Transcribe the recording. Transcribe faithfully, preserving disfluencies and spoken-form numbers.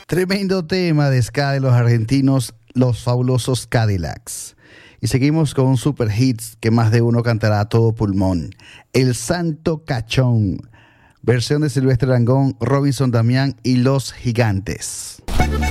Tremendo tema de ska de los argentinos, los fabulosos Cadillacs. Y seguimos con un super hits que más de uno cantará a todo pulmón. El Santo Cachón, versión de Silvestre Dangond, Robinson Damián y Los Gigantes.